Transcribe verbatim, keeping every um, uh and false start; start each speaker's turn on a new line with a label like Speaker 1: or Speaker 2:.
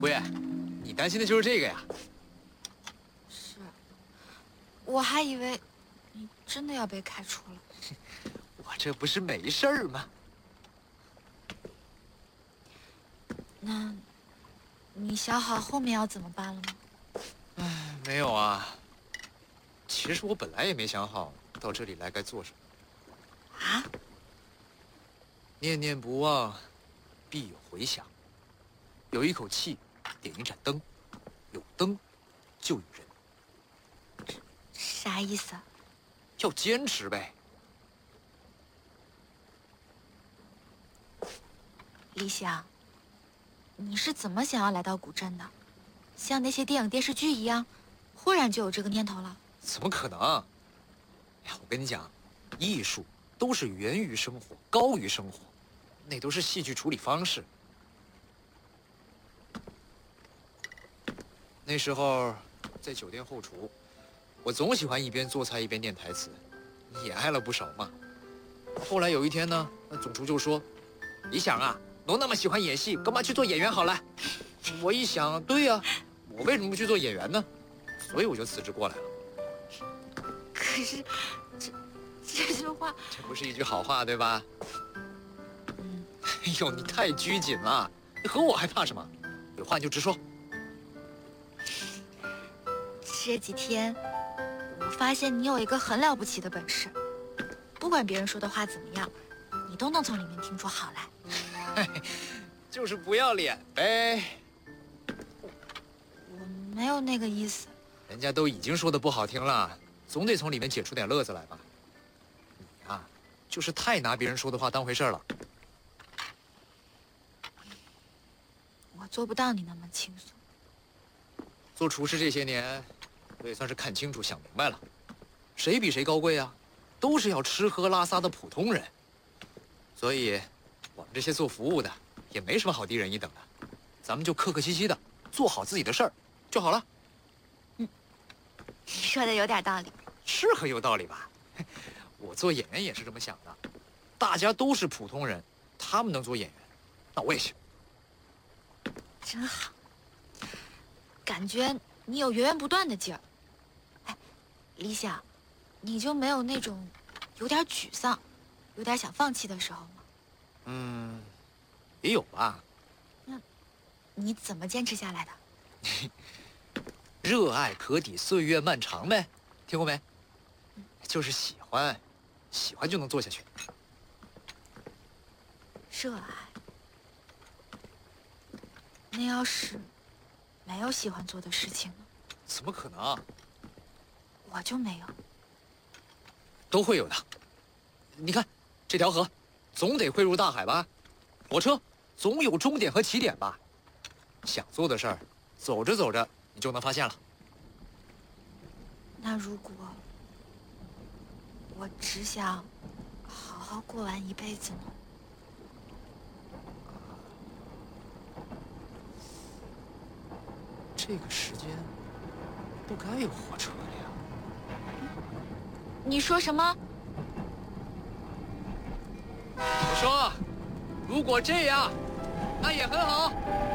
Speaker 1: 薇，你担心的就是这个呀？
Speaker 2: 是，我还以为你真的要被开除了。
Speaker 1: 我这不是没事儿吗？
Speaker 2: 那，你想好后面要怎么办了吗？
Speaker 1: 唉，没有啊。其实我本来也没想好到这里来该做什么。
Speaker 2: 啊？
Speaker 1: 念念不忘，必有回响。有一口气，点一盏灯，有灯，就有人。
Speaker 2: 啥意思啊？
Speaker 1: 要坚持呗。
Speaker 2: 李想，你是怎么想要来到古镇的？像那些电影电视剧一样，忽然就有这个念头了？
Speaker 1: 怎么可能？哎呀，我跟你讲，艺术都是源于生活，高于生活，那都是戏剧处理方式。那时候在酒店后厨，我总喜欢一边做菜一边念台词，也挨了不少骂。后来有一天呢，那总厨就说：“李想啊，侬那么喜欢演戏，干嘛去做演员好了？”我一想，对呀、啊，我为什么不去做演员呢？所以我就辞职过来了。
Speaker 2: 可是，这这句话，
Speaker 1: 这不是一句好话，对吧？
Speaker 2: 嗯，
Speaker 1: 哎呦，你太拘谨了，你和我还怕什么？有话你就直说。
Speaker 2: 这几天我发现你有一个很了不起的本事，不管别人说的话怎么样，你都能从里面听出好来。
Speaker 1: 就是不要脸呗。
Speaker 2: 我没有那个意思。
Speaker 1: 人家都已经说的不好听了，总得从里面解出点乐子来吧。你啊，就是太拿别人说的话当回事了。
Speaker 2: 我做不到你那么轻松。
Speaker 1: 做厨师这些年，我也算是看清楚、想明白了，谁比谁高贵啊？都是要吃喝拉撒的普通人。所以，我们这些做服务的也没什么好低人一等的，咱们就客客气气的做好自己的事儿就好了。
Speaker 2: 你说的有点道理。
Speaker 1: 是很有道理吧？我做演员也是这么想的，大家都是普通人，他们能做演员，那我也行。
Speaker 2: 真好，感觉你有源源不断的劲儿。哎，李想，你就没有那种有点沮丧、有点想放弃的时候吗？
Speaker 1: 嗯，也有吧。
Speaker 2: 那你怎么坚持下来的？
Speaker 1: 热爱可抵岁月漫长呗，听过没？就是喜欢，喜欢就能做下去。
Speaker 2: 热爱。那要是没有喜欢做的事情呢？
Speaker 1: 怎么可能？
Speaker 2: 我就没有。
Speaker 1: 都会有的。你看，这条河，总得汇入大海吧？火车总有终点和起点吧？想做的事儿，走着走着你就能发现了。
Speaker 2: 那如果我只想好好过完一辈子呢？
Speaker 1: 这个时间不该有火车了呀。
Speaker 2: 你说什么？
Speaker 1: 我说，如果这样，那也很好。